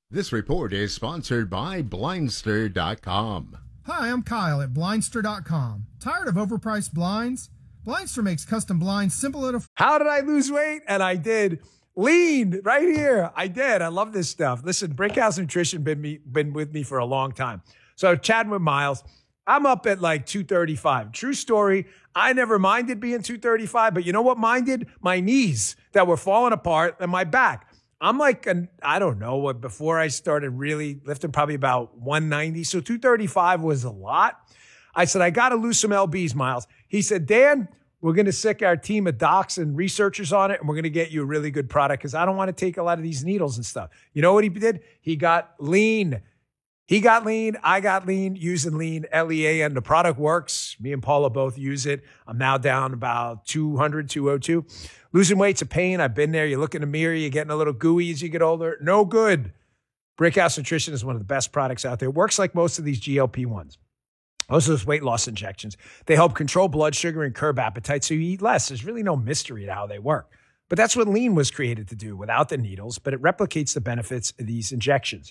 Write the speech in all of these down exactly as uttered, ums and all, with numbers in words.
This report is sponsored by Blindster dot com. Hi, I'm Kyle at Blindster dot com. Tired of overpriced blinds? Blindster makes custom blinds simple and affordable. How did I lose weight? And I did. Lean right here. I did. I love this stuff. Listen, Brickhouse Nutrition been me been with me for a long time. So chatting with Miles, I'm up at like two thirty-five. True story. I never minded being two thirty-five, but you know what minded? My knees that were falling apart and my back. I'm like, an, I don't know what, before I started really lifting, probably about one ninety. So two thirty-five was a lot. I said, I got to lose some L Bs, Miles. He said, Dan, we're going to sick our team of docs and researchers on it, and we're going to get you a really good product because I don't want to take a lot of these needles and stuff. You know what he did? He got lean. He got lean. I got lean using lean, L E A, and the product works. Me and Paula both use it. I'm now down about two hundred, two oh two. Losing weight's a pain. I've been there. You look in the mirror, you're getting a little gooey as you get older. No good. Brickhouse Nutrition is one of the best products out there. It works like most of these G L P ones. Most of those weight loss injections. They help control blood sugar and curb appetite so you eat less. There's really no mystery to how they work. But that's what lean was created to do without the needles, but it replicates the benefits of these injections.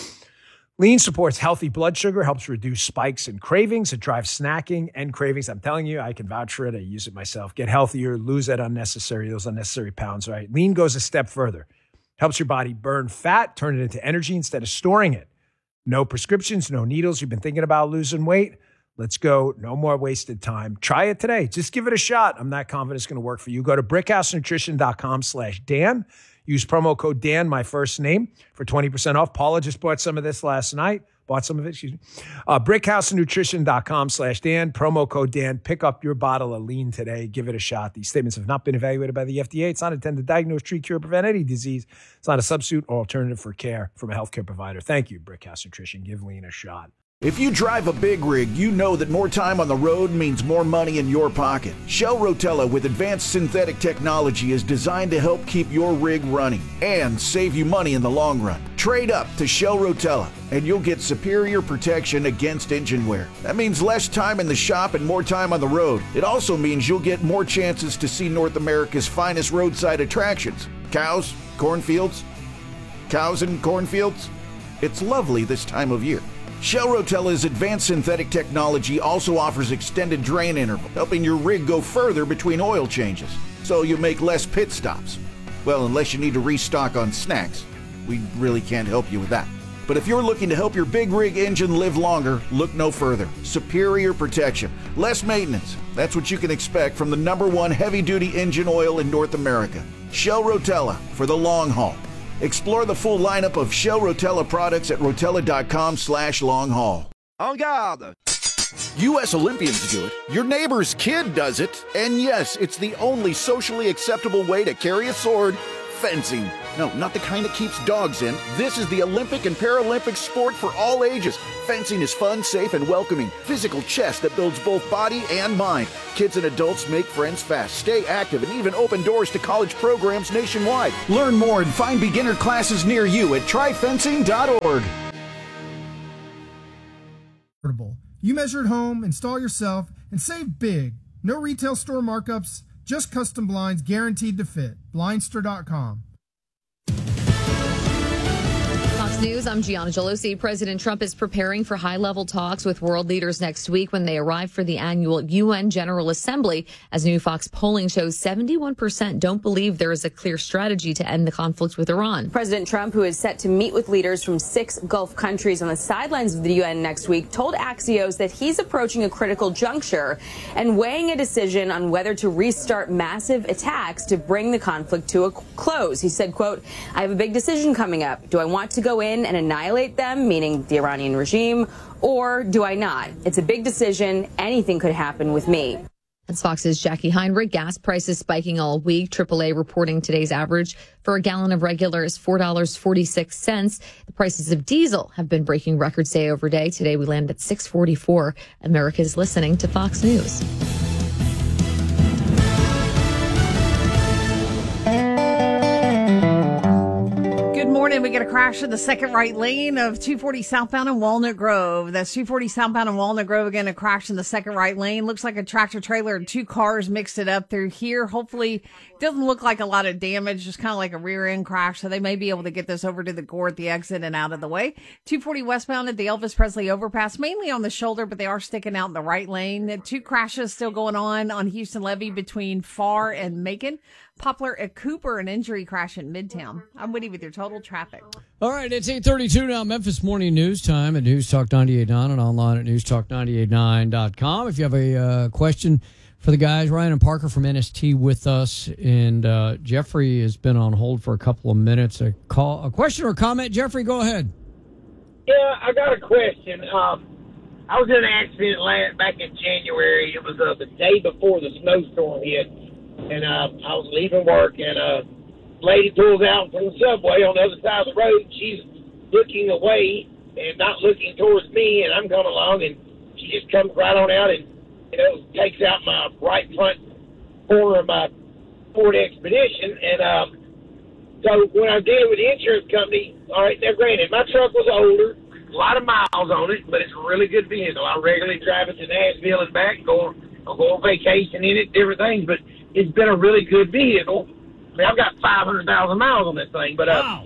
Lean supports healthy blood sugar, helps reduce spikes and cravings. It drives snacking and cravings. I'm telling you, I can vouch for it. I use it myself. Get healthier, lose that unnecessary, those unnecessary pounds, right? Lean goes a step further. Helps your body burn fat, turn it into energy instead of storing it. No prescriptions, no needles. You've been thinking about losing weight? Let's go. No more wasted time. Try it today. Just give it a shot. I'm not confident it's going to work for you. Go to brickhousenutrition.com slash Dan. Use promo code Dan, my first name, for twenty percent off. Paula just bought some of this last night. Bought some of it, excuse me. Uh, brickhousenutrition.com slash Dan. Promo code Dan. Pick up your bottle of lean today. Give it a shot. These statements have not been evaluated by the F D A. It's not intended to diagnose, treat, cure, prevent any disease. It's not a substitute or alternative for care from a healthcare provider. Thank you, Brickhouse Nutrition. Give lean a shot. If you drive a big rig, you know that more time on the road means more money in your pocket. Shell Rotella with advanced synthetic technology is designed to help keep your rig running and save you money in the long run. Trade up to Shell Rotella and you'll get superior protection against engine wear. That means less time in the shop and more time on the road. It also means you'll get more chances to see North America's finest roadside attractions. Cows, cornfields, cows and cornfields. It's lovely this time of year. Shell Rotella's advanced synthetic technology also offers extended drain interval, helping your rig go further between oil changes, so you make less pit stops. Well, unless you need to restock on snacks. We really can't help you with that. But if you're looking to help your big rig engine live longer, look no further. Superior protection, less maintenance. That's what you can expect from the number one heavy-duty engine oil in North America. Shell Rotella for the long haul. Explore the full lineup of Shell Rotella products at rotella.com slash long haul. En garde! U S Olympians do it. Your neighbor's kid does it. And yes, it's the only socially acceptable way to carry a sword. Fencing. No, not the kind that keeps dogs in. This is the Olympic and Paralympic sport for all ages. Fencing is fun, safe, and welcoming. Physical chess that builds both body and mind. Kids and adults make friends fast, stay active, and even open doors to college programs nationwide. Learn more and find beginner classes near you at try fencing dot org. You measure at home, install yourself, and save big. No retail store markups, just custom blinds guaranteed to fit. Blindster dot com. Fox News, I'm Gianna Gelosi. President Trump is preparing for high-level talks with world leaders next week when they arrive for the annual U N General Assembly. As new Fox polling shows, seventy-one percent don't believe there is a clear strategy to end the conflict with Iran. President Trump, who is set to meet with leaders from six Gulf countries on the sidelines of the U N next week, told Axios that he's approaching a critical juncture and weighing a decision on whether to restart massive attacks to bring the conflict to a close. He said, quote, I have a big decision coming up. Do I want to go in and annihilate them, meaning the Iranian regime, or do I not? It's a big decision. Anything could happen with me. That's Fox's Jackie Heinrich. Gas prices spiking all week. triple A reporting today's average for a gallon of regular is four dollars and forty-six cents. The prices of diesel have been breaking records day over day. Today we land at six forty-four. America is listening to Fox News. Good morning. morning, we get a crash in the second right lane of two forty southbound in Walnut Grove. That's two forty southbound in Walnut Grove. Again, a crash in the second right lane. Looks like a tractor trailer and two cars mixed it up through here. Hopefully, it doesn't look like a lot of damage, just kind of like a rear end crash. So they may be able to get this over to the Gore at the exit and out of the way. two forty westbound at the Elvis Presley overpass, mainly on the shoulder, but they are sticking out in the right lane. Two crashes still going on on Houston Levee between Farr and Macon. Poplar at Cooper, an injury crash in Midtown. I'm Woody with your total traffic. All right, it's eight thirty-two now, Memphis Morning News Time at News Talk ninety-eight point nine and online at news talk ninety-eight point nine dot com. If you have a uh, question for the guys, Ryan and Parker from N S T with us, and uh, Jeffrey has been on hold for a couple of minutes. A call, a question or comment? Jeffrey, go ahead. Yeah, I got a question. Um, I was in an accident last, back in January. It was uh, the day before the snowstorm hit. And uh, I was leaving work, and a lady pulls out from the subway on the other side of the road. She's looking away and not looking towards me, and I'm coming along, and she just comes right on out and, you know, takes out my right front corner of my Ford Expedition. And um, so when I'm dealing with the insurance company, all right, now granted, my truck was older, a lot of miles on it, but it's a really good vehicle. I regularly drive it to Nashville and back, go, I'll go on vacation in it, different things, but it's been a really good vehicle. I mean, I've got five hundred thousand miles on this thing, but uh, wow.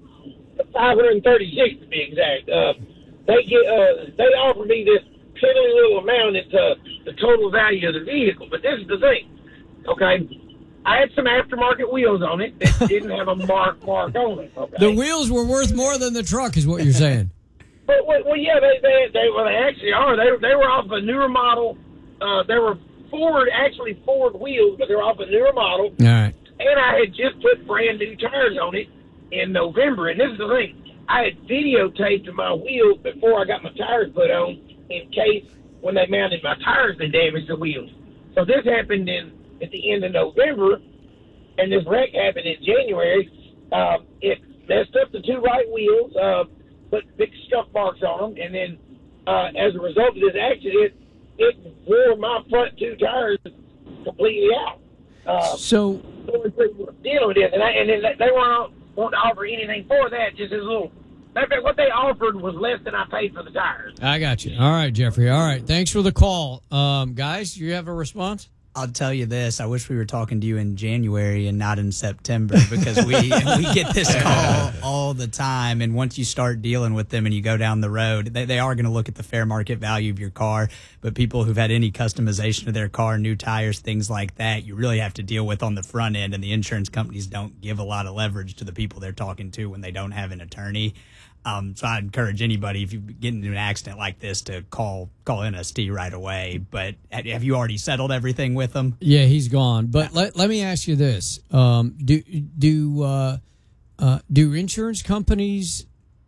five hundred thirty-six to be exact. Uh, they get, uh, they offer me this piddly little amount. It's uh, the total value of the vehicle. But this is the thing, okay? I had some aftermarket wheels on it that didn't have a mark mark on it. Okay? The wheels were worth more than the truck, is what you're saying. But well, well yeah, they they they well they actually are. They they were off a newer model. Uh, they were Ford, actually Ford wheels, but they're off a newer model. All right. And I had just put brand new tires on it in November. And this is the thing. I had videotaped my wheels before I got my tires put on in case when they mounted my tires they damaged the wheels. So this happened in at the end of November, and this wreck happened in January. Uh, it messed up the two right wheels, uh, put big scuff marks on them, and then uh, as a result of this accident, it wore my front two tires completely out. Uh, so, dealing with this, and, I, and then they weren't won't offer anything for that. Just as a little. What they offered was less than I paid for the tires. I got you. All right, Jeffrey. All right, thanks for the call, um, guys. You have a response? I'll tell you this. I wish we were talking to you in January and not in September, because we we get this call all the time. And once you start dealing with them and you go down the road, they, they are going to look at the fair market value of your car. But people who've had any customization of their car, new tires, things like that, you really have to deal with on the front end. And the insurance companies don't give a lot of leverage to the people they're talking to when they don't have an attorney. Um, so I encourage anybody, if you get into an accident like this, to call call N S T right away. But have you already settled everything with them? Yeah, he's gone. But let, let me ask you this: um, do do uh, uh, do insurance companies?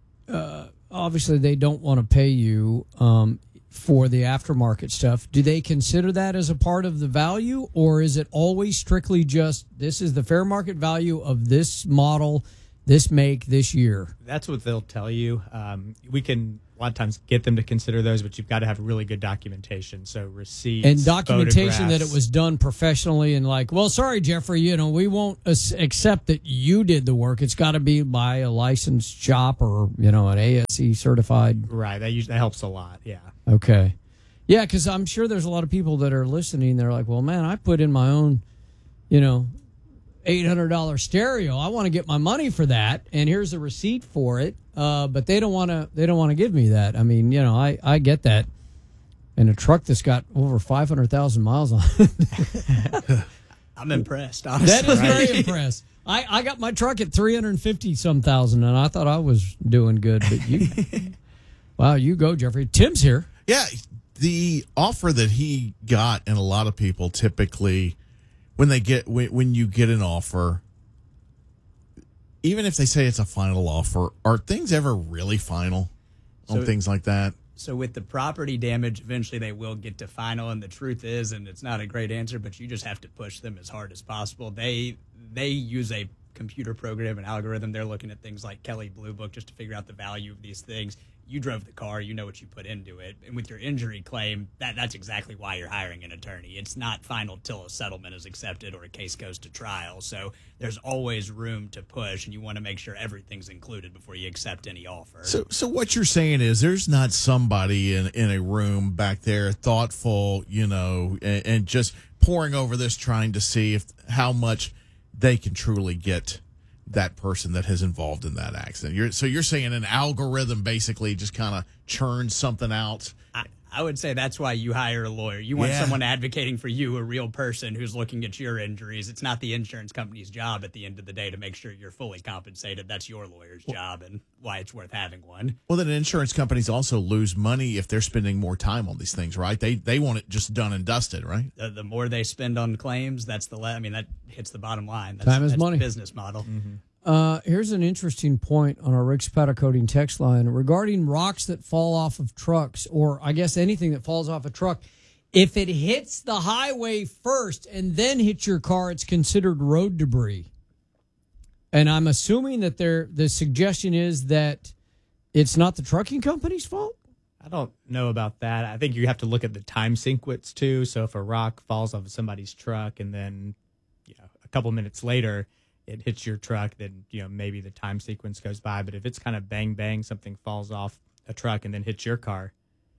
Uh, obviously, they don't want to pay you um, for the aftermarket stuff. Do they consider that as a part of the value, or is it always strictly just this is the fair market value of this model, this make, this year? That's what they'll tell you. Um, we can a lot of times get them to consider those, but you've got to have really good documentation. So receipts and documentation that it was photographs. done professionally, and like, well, sorry, Jeffrey, you know, we won't as- accept that you did the work. It's got to be by a licensed shop or, you know, an A S E certified. Right. That usually that helps a lot. Yeah. Okay. Yeah, because I'm sure there's a lot of people that are listening. They're like, well, man, I put in my own, you know, eight hundred dollars stereo. I want to get my money for that, and here's a receipt for it. Uh, but they don't want to. They don't want to give me that. I mean, you know, I, I get that. And a truck that's got over five hundred thousand miles on it. I'm impressed. Honestly. That is very impressed. I, I got my truck at three hundred fifty some thousand, and I thought I was doing good. But you, wow, you go, Jeffrey. Tim's here. Yeah, the offer that he got, and a lot of people typically, when they get when, when you get an offer, even if they say it's a final offer, are things ever really final on So- things like that? So with the property damage, eventually they will get to final, and the truth is, and it's not a great answer, but you just have to push them as hard as possible. They they use a computer program, an algorithm. They're looking at things like Kelley Blue Book just to figure out the value of these things. you drove the car, you know what you put into it. And with your injury claim, that that's exactly why you're hiring an attorney. It's not final till a settlement is accepted or a case goes to trial. So there's always room to push, and you want to make sure everything's included before you accept any offer. So, so what you're saying is there's not somebody in, in a room back there, thoughtful, you know, and, and just poring over this, trying to see if how much they can truly get that person that is involved in that accident. You're, so you're saying an algorithm basically just kind of churns something out. I, I would say that's why you hire a lawyer. You want Yeah. someone advocating for you, a real person who's looking at your injuries. It's not the insurance company's job at the end of the day to make sure you're fully compensated. That's your lawyer's job, and why it's worth having one. Well, then insurance companies also lose money if they're spending more time on these things, right? They they want it just done and dusted, right? The, the more they spend on claims, that's the le- I mean, that hits the bottom line. That's, Time is that's money. The business model. Mm-hmm. Uh, here's an interesting point on our Rick Spatacoding text line regarding rocks that fall off of trucks, or I guess anything that falls off a truck. If it hits the highway first and then hits your car, it's considered road debris. And I'm assuming that there, the suggestion is that it's not the trucking company's fault? I don't know about that. I think you have to look at the time sequence too. So if a rock falls off of somebody's truck and then, you know, a couple minutes later it hits your truck, then, you know, maybe the time sequence goes by. But if it's kind of bang, bang, something falls off a truck and then hits your car.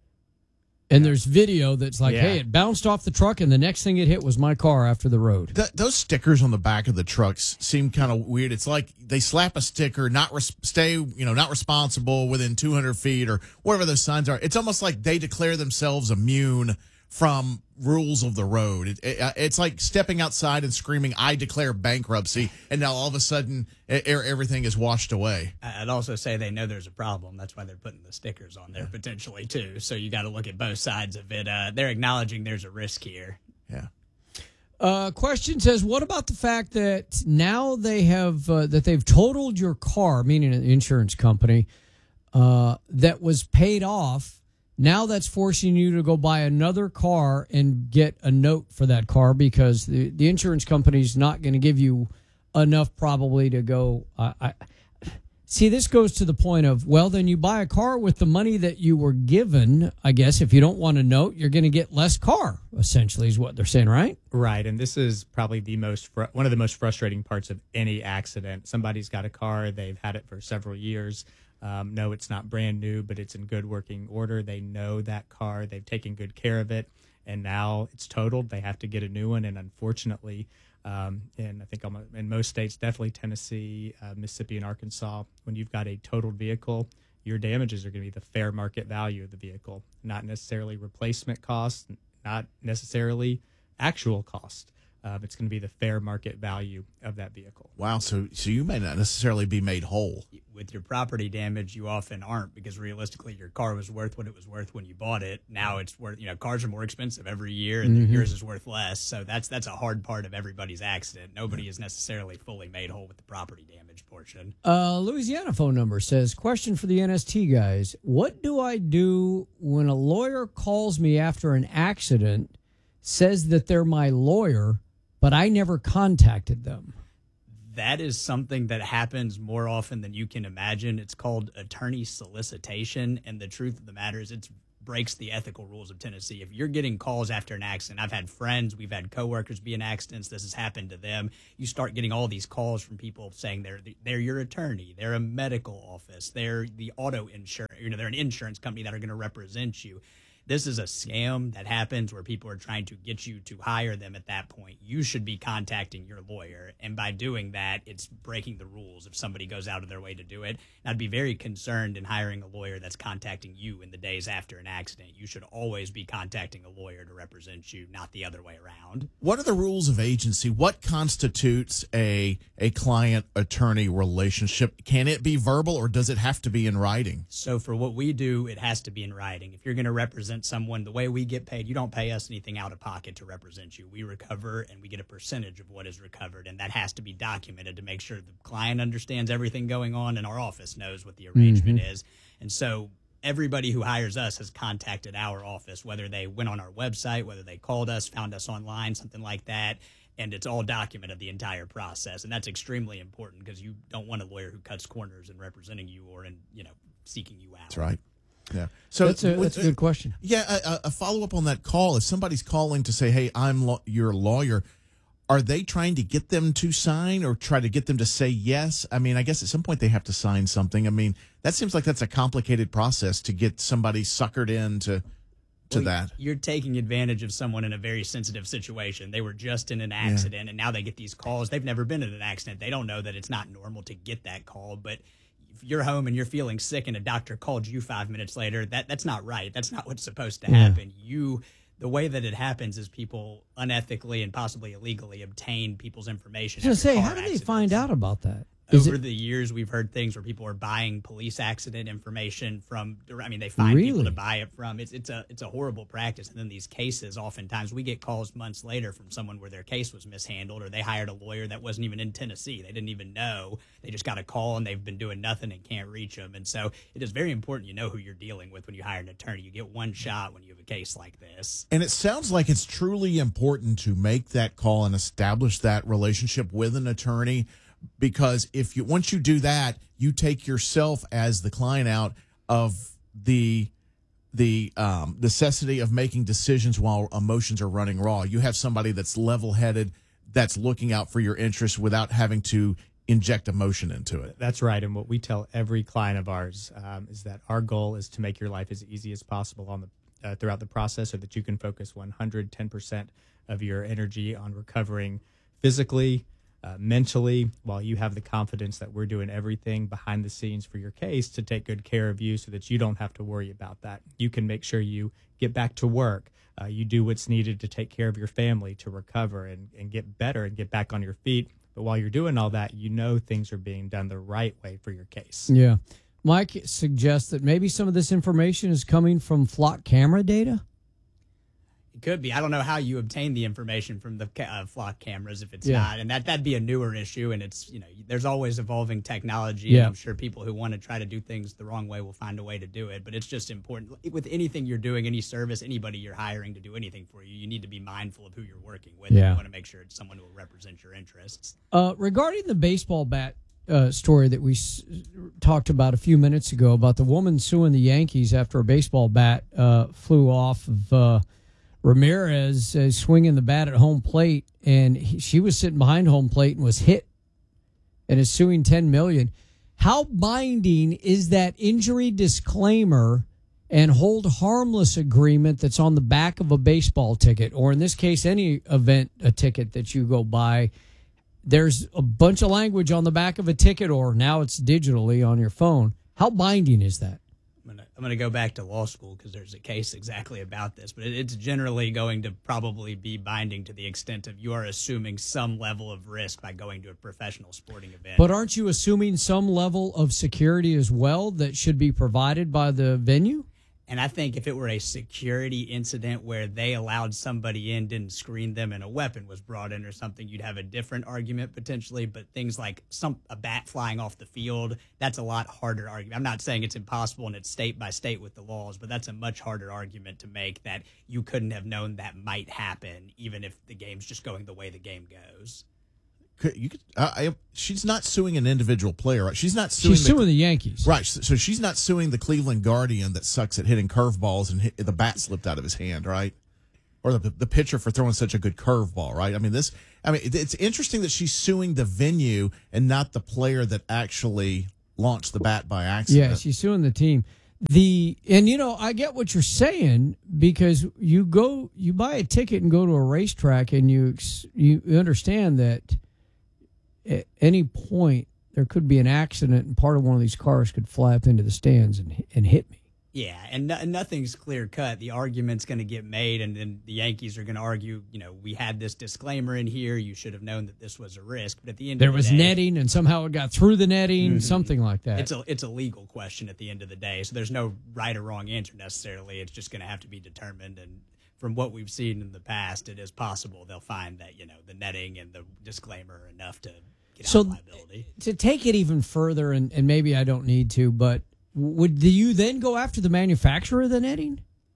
And there's video that's like, Yeah. hey, it bounced off the truck and the next thing it hit was my car after the road. Th- those stickers on the back of the trucks seem kind of weird. It's like they slap a sticker, not res- stay, you know, not responsible within two hundred feet or whatever those signs are. It's almost like they declare themselves immune from rules of the road. It, it, it's like stepping outside and screaming, I declare bankruptcy, and now all of a sudden e- everything is washed away. I'd also say they know there's a problem. That's why they're putting the stickers on there potentially too. So you got to look at both sides of it. Uh, they're acknowledging there's a risk here. Yeah. Uh, question says, what about the fact that now they have uh, that they've totaled your car, meaning an insurance company, uh, that was paid off? Now that's forcing you to go buy another car and get a note for that car because the, the insurance company's not going to give you enough probably to go. Uh, I, see, this goes to the point of, well, then you buy a car with the money that you were given. I guess if you don't want a note, you're going to get less car, essentially, is what they're saying, right? Right, and this is probably the most fr- one of the most frustrating parts of any accident. Somebody's got a car, they've had it for several years. Um, no, it's not brand new, but it's in good working order. They know that car. They've taken good care of it, and now it's totaled. They have to get a new one, and unfortunately, um, and I think almost, in most states, definitely Tennessee, uh, Mississippi, and Arkansas, when you've got a totaled vehicle, your damages are going to be the fair market value of the vehicle, not necessarily replacement cost, not necessarily actual cost. Uh, it's going to be the fair market value of that vehicle. Wow. So, so you may not necessarily be made whole. With your property damage, you often aren't, because realistically your car was worth what it was worth when you bought it. Now it's worth, you know, cars are more expensive every year, and Mhm. yours is worth less. So that's that's a hard part of everybody's accident. Nobody is necessarily fully made whole with the property damage portion. Uh, Louisiana phone number says, question for the N S T guys. What do I do when a lawyer calls me after an accident, says that they're my lawyer, but I never contacted them? That is something that happens more often than you can imagine. It's called attorney solicitation, and the truth of the matter is it breaks the ethical rules of Tennessee. If you're getting calls after an accident, I've had friends, we've had coworkers be in accidents, this has happened to them. You start getting all these calls from people saying they're they're your attorney, they're a medical office, they're the auto insurance, you know, they're an insurance company that are going to represent you. This is a scam that happens where people are trying to get you to hire them at that point. You should be contacting your lawyer. And by doing that, it's breaking the rules if somebody goes out of their way to do it. And I'd be very concerned in hiring a lawyer that's contacting you in the days after an accident. You should always be contacting a lawyer to represent you, not the other way around. What are the rules of agency? What constitutes a a client attorney relationship? Can it be verbal, or does it have to be in writing? So for what we do, it has to be in writing. If you're going to represent someone, the way we get paid, you don't pay us anything out of pocket to represent you. We recover, and we get a percentage of what is recovered, and that has to be documented to make sure the client understands everything going on and our office knows what the arrangement Mhm. is. And so everybody who hires us has contacted our office, whether they went on our website, whether they called us, found us online, something like that. And it's all documented, the entire process. And that's extremely important, because you don't want a lawyer who cuts corners in representing you or in, you know, seeking you out. That's right. Yeah. So that's a, that's a good question. Yeah, a, a follow up on that call. If somebody's calling to say, "Hey, I'm lo- your lawyer," are they trying to get them to sign or try to get them to say yes? I mean, I guess at some point they have to sign something. I mean, that seems like that's a complicated process to get somebody suckered into to well, that. You're taking advantage of someone in a very sensitive situation. They were just in an accident, yeah. and now they get these calls. They've never been in an accident. They don't know that it's not normal to get that call, but if you're home and you're feeling sick and a doctor called you five minutes later, that that's not right. That's not what's supposed to happen. Yeah. You, the way that it happens is people unethically and possibly illegally obtain people's information. I was going to say, how do they find out about that? Over the years, we've heard things where people are buying police accident information from. I mean, they find really? people to buy it from. It's it's a it's a horrible practice. And then these cases, oftentimes, we get calls months later from someone where their case was mishandled, or they hired a lawyer that wasn't even in Tennessee. They didn't even know. They just got a call and they've been doing nothing and can't reach them. And so, it is very important you know who you're dealing with when you hire an attorney. You get one shot when you have a case like this. And it sounds like it's truly important to make that call and establish that relationship with an attorney. Because if you once you do that, you take yourself as the client out of the the um, necessity of making decisions while emotions are running raw. You have somebody that's level-headed, that's looking out for your interests without having to inject emotion into it. That's right. And what we tell every client of ours um, is that our goal is to make your life as easy as possible on the uh, throughout the process, so that you can focus one hundred ten percent of your energy on recovering physically, Uh, mentally, while you have the confidence that we're doing everything behind the scenes for your case to take good care of you, so that you don't have to worry about that. You can make sure you get back to work. Uh, you do what's needed to take care of your family, to recover and, and get better and get back on your feet. But while you're doing all that, you know things are being done the right way for your case. Yeah. Mike suggests that maybe some of this information is coming from flock camera data. It could be. I don't know how you obtain the information from the uh, flock cameras if it's Yeah. not, and that that'd be a newer issue. And it's, you know, there's always evolving technology. Yeah. And I'm sure people who want to try to do things the wrong way will find a way to do it. But it's just important with anything you're doing, any service, anybody you're hiring to do anything for you. You need to be mindful of who you're working with. Yeah. You want to make sure it's someone who will represent your interests. Uh, regarding the baseball bat uh, story that we s- talked about a few minutes ago about the woman suing the Yankees after a baseball bat uh, flew off of uh, Ramirez uh, swinging the bat at home plate, and he, she was sitting behind home plate and was hit and is suing ten million dollars. How binding is that injury disclaimer and hold harmless agreement that's on the back of a baseball ticket, or in this case, any event, a ticket that you go buy? There's a bunch of language on the back of a ticket, or now it's digitally on your phone. How binding is that? I'm gonna, I'm gonna go back to law school because there's a case exactly about this, but it, it's generally going to probably be binding to the extent of you are assuming some level of risk by going to a professional sporting event. But aren't you assuming some level of security as well that should be provided by the venue? And I think if it were a security incident where they allowed somebody in, didn't screen them, and a weapon was brought in or something, you'd have a different argument potentially. But things like some a bat flying off the field, that's a lot harder argument. I'm not saying it's impossible and it's state by state with the laws, but that's a much harder argument to make, that you couldn't have known that might happen even if the game's just going the way the game goes. Could, you could, uh, I, she's not suing an individual player, right? She's not suing. She's the, suing the Yankees, right? So, so she's not suing the Cleveland Guardian that sucks at hitting curveballs and hit, the bat slipped out of his hand, right? Or the the pitcher for throwing such a good curveball, right? I mean, this. I mean, it, it's interesting that she's suing the venue and not the player that actually launched the bat by accident. Yeah, she's suing the team. The and you know, I get what you're saying, because you go, you buy a ticket and go to a racetrack, and you you understand that at any point there could be an accident and part of one of these cars could fly up into the stands and and hit me. Yeah, and no, nothing's clear cut. The argument's going to get made, and then the Yankees are going to argue, you know, we had this disclaimer in here. You should have known that this was a risk. But at the end there of the was day, netting, and somehow it got through the netting, mm-hmm. something like that. It's a it's a legal question at the end of the day. So there's no right or wrong answer necessarily. It's just going to have to be determined. And from what we've seen in the past, it is possible they'll find that, you know, the netting and the disclaimer are enough to get so out of liability. To take it even further, and, and maybe I don't need to, but would do you then go after the manufacturer of the netting?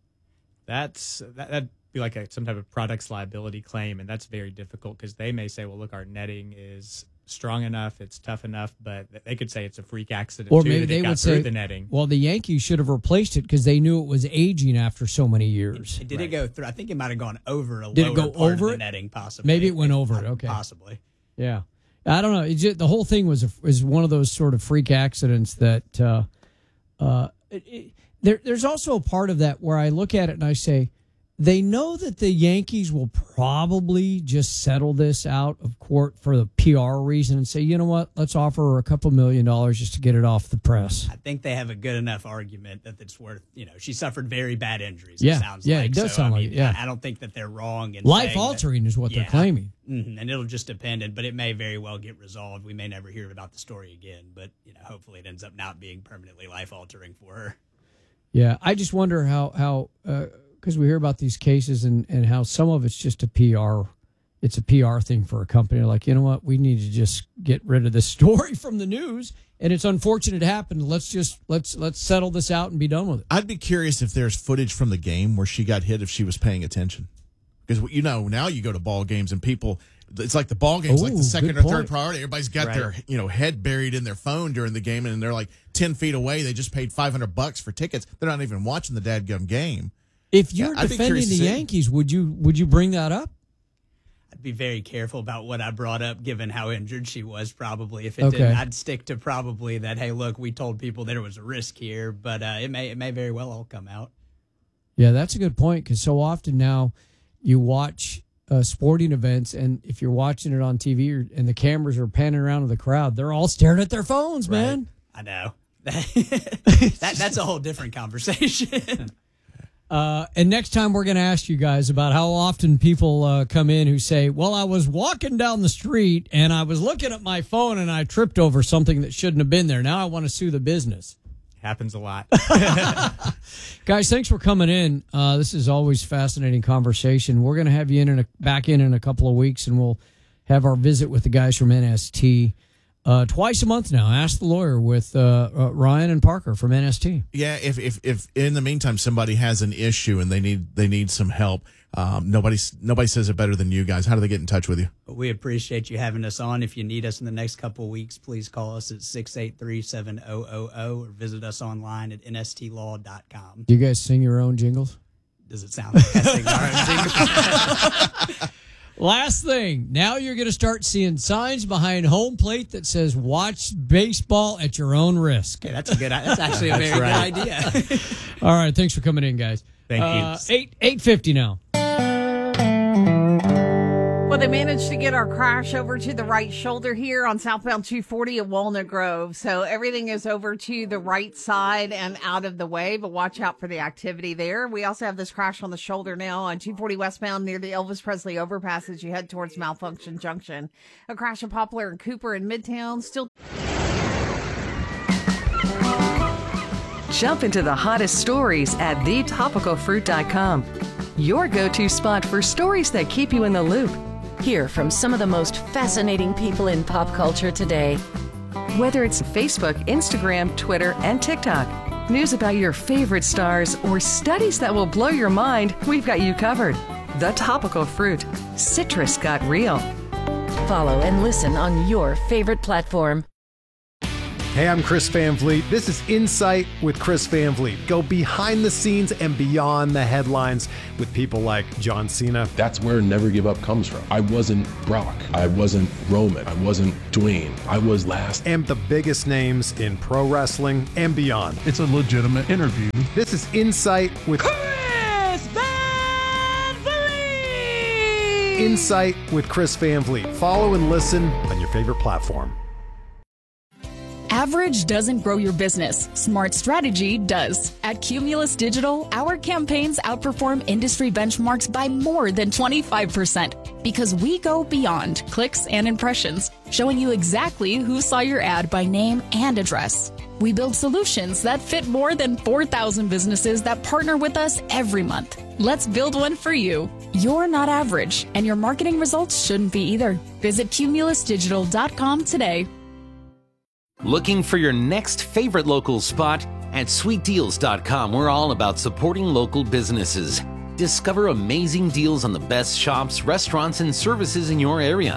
That's that, that'd be like a, some type of products liability claim, and that's very difficult because they may say, well, look, our netting is strong enough, it's tough enough, but they could say it's a freak accident Or too, maybe that it they got would through say, the netting. well, the Yankees should have replaced it because they knew it was aging after so many years. Did it go through? I think it might have gone over a Did lower it go part over of the it? netting, possibly. Maybe it went over it. Okay, possibly. Yeah, I don't know. It's just, the whole thing was a, was one of those sort of freak accidents that. Uh, uh, it, it, there, there's also a part of that where I look at it and I say, they know that the Yankees will probably just settle this out of court for the P R reason and say, you know what, let's offer her a couple million dollars just to get it off the press. I think they have a good enough argument that it's worth, you know, she suffered very bad injuries. Yeah, it sounds yeah, like. it does so, sound I like mean, it, yeah. I, I don't think that they're wrong. In Life saying altering that, is what yeah, they're claiming. Mm-hmm, and it'll just depend, but it may very well get resolved. We may never hear about the story again, but, you know, hopefully it ends up not being permanently life altering for her. Yeah, I just wonder how, how, uh, because we hear about these cases and, and how some of it's just a P R, it's a P R thing for a company. Like, you know what, we need to just get rid of this story from the news, and it's unfortunate it happened. Let's just let's let's settle this out and be done with it. I'd be curious if there's footage from the game where she got hit if she was paying attention, because you know now you go to ball games and people, it's like the ball game's Ooh, like the second good or point. third priority. Everybody's got Right. their you know head buried in their phone during the game, and they're like ten feet away. They just paid five hundred bucks for tickets. They're not even watching the dadgum game. If you're Yeah, I'd be defending curious the to see. Yankees, would you would you bring that up? I'd be very careful about what I brought up, given how injured she was. Probably, if it Okay. didn't, I'd stick to probably that. Hey, look, we told people there was a risk here, but uh, it may it may very well all come out. Yeah, that's a good point, because so often now you watch uh, sporting events, and if you're watching it on T V or, and the cameras are panning around to the crowd, they're all staring at their phones, man. I know that that's a whole different conversation. Uh, and next time we're going to ask you guys about how often people uh, come in who say, well, I was walking down the street and I was looking at my phone and I tripped over something that shouldn't have been there. Now I want to sue the business. Happens a lot. Guys, thanks for coming in. Uh, this is always fascinating conversation. We're going to have you in, in a, back in in a couple of weeks, and we'll have our visit with the guys from N S T uh, twice a month now. Ask the Lawyer with uh, uh, Ryan and Parker from N S T. Yeah, if if if in the meantime somebody has an issue and they need they need some help, um, nobody nobody says it better than you guys. How do they get in touch with you? We appreciate you having us on. If you need us in the next couple of weeks, please call us at six eight three, seven zero zero zero or visit us online at N S T law dot com. Do you guys sing your own jingles? Does it sound like I sing our own jingle? Last thing, now you're going to start seeing signs behind home plate that says "Watch baseball at your own risk." Okay, that's a good. That's actually a very right. good idea. All right, thanks for coming in, guys. Thank you. uh, Eight eight fifty now. Well, they managed to get our crash over to the right shoulder here on southbound two forty at Walnut Grove. So everything is over to the right side and out of the way, but watch out for the activity there. We also have this crash on the shoulder now on two forty westbound near the Elvis Presley overpass as you head towards Malfunction Junction. A crash of Poplar and Cooper in Midtown. Still. Jump into the hottest stories at the topical fruit dot com. Your go-to spot for stories that keep you in the loop. Hear from some of the most fascinating people in pop culture today. Whether it's Facebook, Instagram, Twitter, and TikTok, news about your favorite stars, or studies that will blow your mind, we've got you covered. The Topical Fruit. Citrus got real. Follow and listen on your favorite platform. Hey, I'm Chris Van Vliet. This is Insight with Chris Van Vliet. Go behind the scenes and beyond the headlines with people like John Cena. That's where Never Give Up comes from. I wasn't Brock. I wasn't Roman. I wasn't Dwayne. I was last. And the biggest names in pro wrestling and beyond. It's a legitimate interview. This is Insight with Chris Van Vliet. Insight with Chris Van Vliet. Follow and listen on your favorite platform. Average doesn't grow your business. Smart strategy does. At Cumulus Digital, our campaigns outperform industry benchmarks by more than twenty-five percent because we go beyond clicks and impressions, showing you exactly who saw your ad by name and address. We build solutions that fit more than four thousand businesses that partner with us every month. Let's build one for you. You're not average, and your marketing results shouldn't be either. Visit cumulus digital dot com today. Looking for your next favorite local spot? At sweet deals dot com, we're all about supporting local businesses. Discover amazing deals on the best shops, restaurants, and services in your area.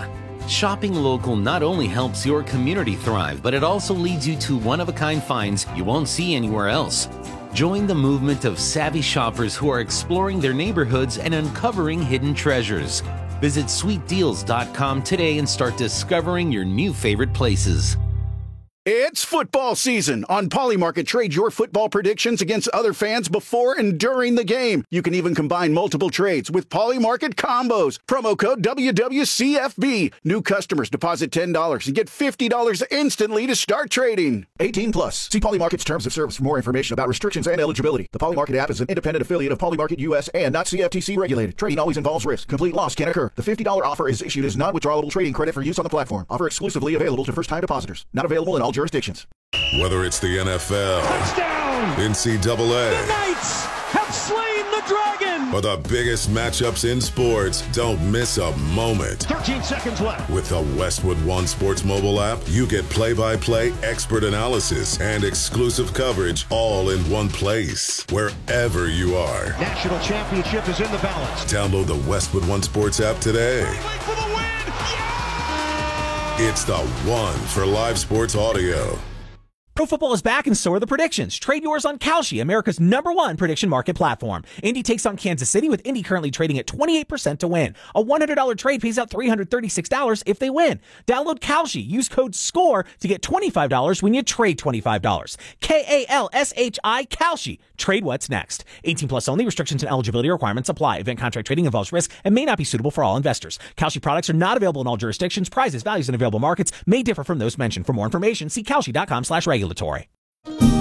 Shopping local not only helps your community thrive, but it also leads you to one-of-a-kind finds you won't see anywhere else. Join the movement of savvy shoppers who are exploring their neighborhoods and uncovering hidden treasures. Visit sweet deals dot com today and start discovering your new favorite places. It's football season. On Polymarket, trade your football predictions against other fans before and during the game. You can even combine multiple trades with Polymarket combos. Promo code W W C F B. New customers deposit ten dollars and get fifty dollars instantly to start trading. eighteen plus. See Polymarket's terms of service for more information about restrictions and eligibility. The Polymarket app is an independent affiliate of Polymarket U S and not C F T C regulated. Trading always involves risk. Complete loss can occur. The fifty dollars offer is issued as non-withdrawable trading credit for use on the platform. Offer exclusively available to first-time depositors. Not available in all jurisdictions. Whether it's the N F L, touchdown, N C double A, the Knights have slain the dragon, or the biggest matchups in sports, don't miss a moment. thirteen seconds left. With the Westwood One Sports mobile app, you get play-by-play, expert analysis, and exclusive coverage all in one place, wherever you are. National championship is in the balance. Download the Westwood One Sports app today. For the win. It's the one for live sports audio. Pro football is back and so are the predictions. Trade yours on Kalshi, America's number one prediction market platform. Indy takes on Kansas City with Indy currently trading at twenty-eight percent to win. A one hundred dollars trade pays out three hundred thirty-six dollars if they win. Download Kalshi. Use code SCORE to get twenty-five dollars when you trade twenty-five dollars. K A L S H I, Kalshi. Trade what's next. eighteen plus only. Restrictions and eligibility requirements apply. Event contract trading involves risk and may not be suitable for all investors. Kalshi products are not available in all jurisdictions. Prices, values, and available markets may differ from those mentioned. For more information, see Kalshi dot com slash regulatory.